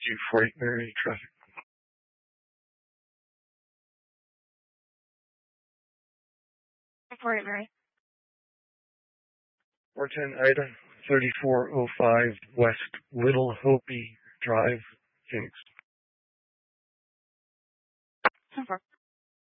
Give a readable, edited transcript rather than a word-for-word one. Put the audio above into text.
Fort Mary traffic. Fort Mary. 410 Ida, 3405 West Little Hopi Drive, Phoenix. 10-4.